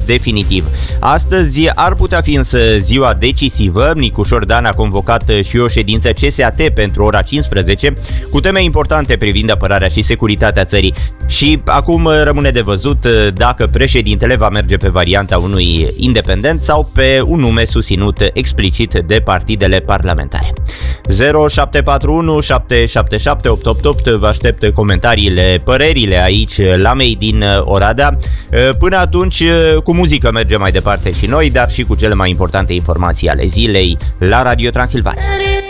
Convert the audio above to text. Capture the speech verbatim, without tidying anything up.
definitiv. Astăzi ar putea fi însă ziua decisivă. Nicușor Dan a convocat și o ședință C S A T pentru ora cincisprezece cu teme importante privind apărarea și securitatea țării. Și acum rămâne de văzut dacă președintele va merge pe varianta unui independent sau pe un nume susținut explicit de partidele parlamentare. zero șapte patru unu șapte șapte șapte opt opt opt. Vă aștept comentariile, părerile aici la mei din Oradea. Până atunci, cu muzică mergem mai departe și noi, dar și cu cele mai importante informații ale zilei la Radio Transilvania.